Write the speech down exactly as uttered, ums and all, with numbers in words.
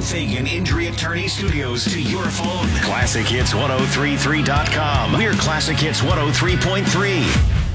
Fagan Injury Attorney Studios to your phone. Classic Hits ten thirty-three dot com. We're Classic Hits one oh three point three.